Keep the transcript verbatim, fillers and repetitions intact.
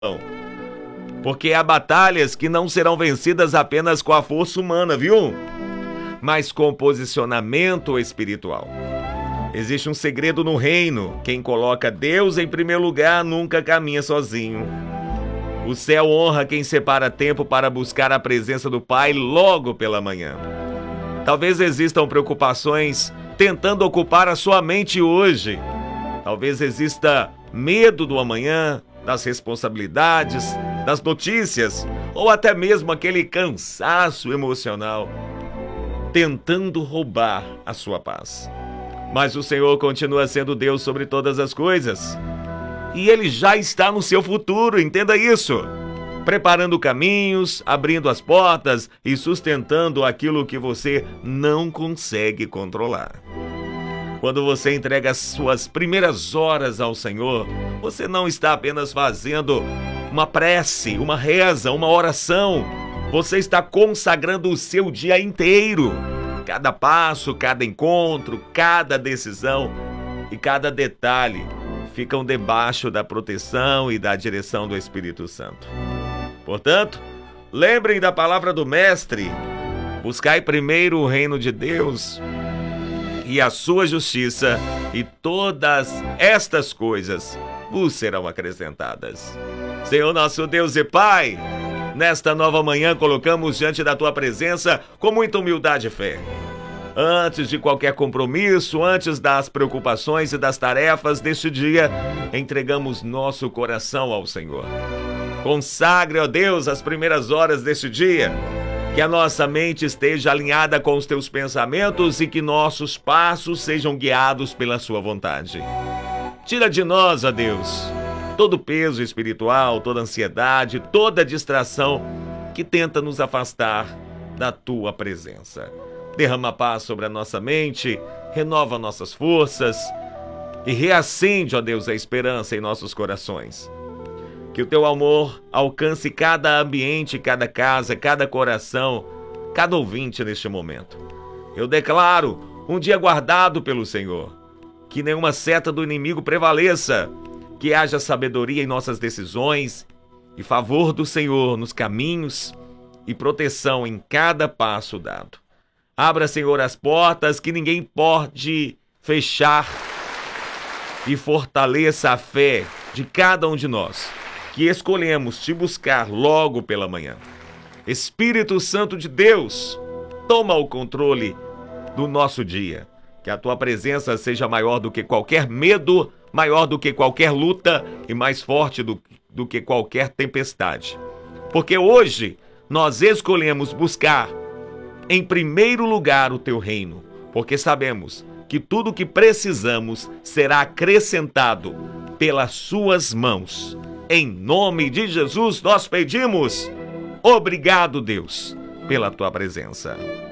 Porque há batalhas que não serão vencidas apenas com a força humana, viu? Mas com posicionamento espiritual. Existe um segredo no reino. Quem coloca Deus em primeiro lugar nunca caminha sozinho. O céu honra quem separa tempo para buscar a presença do Pai logo pela manhã. Talvez existam preocupações tentando ocupar a sua mente hoje. Talvez exista medo do amanhã, das responsabilidades, das notícias, ou até mesmo aquele cansaço emocional, tentando roubar a sua paz. Mas o Senhor continua sendo Deus sobre todas as coisas. E Ele já está no seu futuro, entenda isso. Preparando caminhos, abrindo as portas e sustentando aquilo que você não consegue controlar. Quando você entrega as suas primeiras horas ao Senhor, você não está apenas fazendo uma prece, uma reza, uma oração. Você está consagrando o seu dia inteiro. Cada passo, cada encontro, cada decisão e cada detalhe ficam debaixo da proteção e da direção do Espírito Santo. Portanto, lembrem da palavra do Mestre: buscai primeiro o reino de Deus e a sua justiça, e todas estas coisas vos serão acrescentadas. Senhor nosso Deus e Pai, nesta nova manhã colocamos diante da Tua presença com muita humildade e fé. Antes de qualquer compromisso, antes das preocupações e das tarefas deste dia, entregamos nosso coração ao Senhor. Consagre, ó Deus, as primeiras horas deste dia, que a nossa mente esteja alinhada com os Teus pensamentos e que nossos passos sejam guiados pela Sua vontade. Tira de nós, ó Deus, todo peso espiritual, toda ansiedade, toda distração que tenta nos afastar da Tua presença. Derrama paz sobre a nossa mente, renova nossas forças e reacende, ó Deus, a esperança em nossos corações. Que o Teu amor alcance cada ambiente, cada casa, cada coração, cada ouvinte neste momento. Eu declaro um dia guardado pelo Senhor. Que nenhuma seta do inimigo prevaleça. Que haja sabedoria em nossas decisões e favor do Senhor nos caminhos e proteção em cada passo dado. Abra, Senhor, as portas que ninguém pode fechar e fortaleça a fé de cada um de nós que escolhemos te buscar logo pela manhã. Espírito Santo de Deus, toma o controle do nosso dia. Que a Tua presença seja maior do que qualquer medo, maior do que qualquer luta e mais forte do, do que qualquer tempestade. Porque hoje nós escolhemos buscar em primeiro lugar o Teu reino, porque sabemos que tudo o que precisamos será acrescentado pelas Suas mãos. Em nome de Jesus nós pedimos. Obrigado, Deus, pela Tua presença.